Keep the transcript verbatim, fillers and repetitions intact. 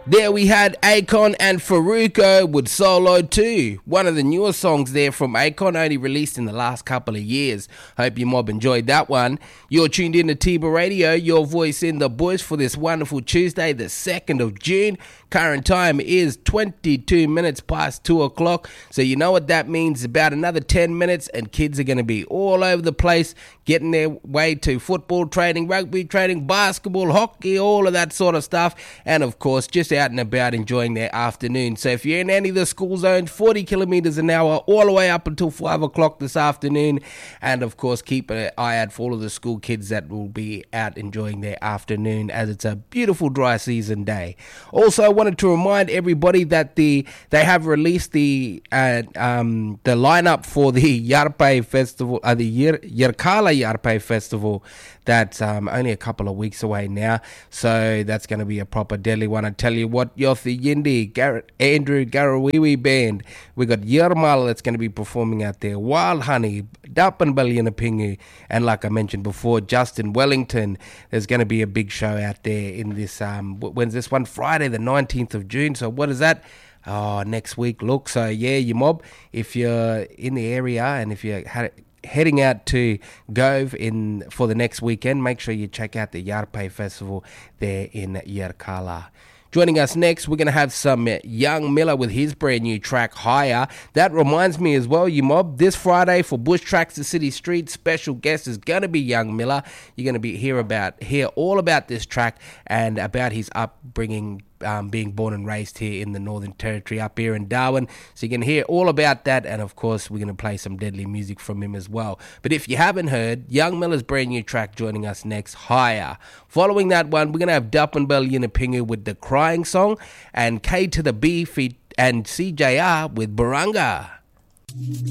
There we had Akon and Faruko with Solo two, one of the newer songs there from Akon, only released in the last couple of years. Hope your mob enjoyed that one. You're tuned in to Tiba Radio, your voice in the bush for this wonderful Tuesday, the second of June. Current time is twenty-two minutes past two o'clock, so you know what that means. About another ten minutes and kids are going to be all over the place, getting their way to football training, rugby training, basketball, hockey, all of that sort of stuff, and of course just out and about enjoying their afternoon. So if you're in any of the school zones, forty kilometers an hour all the way up until five o'clock this afternoon, and of course keep an eye out for all of the school kids that will be out enjoying their afternoon, as it's a beautiful dry season day. Also, I wanted to remind everybody that the they have released the uh, um, the lineup for the Yarpai Festival, uh, the Yir- Yirrkala Yarpai Festival. That's um, only a couple of weeks away now, so that's going to be a proper deadly one. I tell you what, Yothi Yindi, Garrett, Andrew Garawiwi Band, we got Yermal that's going to be performing out there, Wild Honey, Dapanbal Yinapingu, and like I mentioned before, Justin Wellington. There's going to be a big show out there in this, um, when's this one? Friday the nineteenth of June, so what is that? Oh, next week, look, so yeah, you mob, if you're in the area and if you had heading out to Gove in for the next weekend, make sure you check out the Yarpai Festival there in Yirrkala. Joining us next, we're going to have some Young Miller with his brand new track, Higher. That reminds me as well, you mob, this Friday for Bush Tracks to City Street, special guest is going to be Young Miller. You're going to be hear about hear all about this track and about his upbringing, Um, being born and raised here in the Northern Territory up here in Darwin. So you can hear all about that, and of course we're going to play some deadly music from him as well. But if you haven't heard, Young Miller's brand new track joining us next, Higher. Following that one, we're going to have Dapanbal Yinapingu with The Crying Song, and K to the B feat and C J R with Barunga.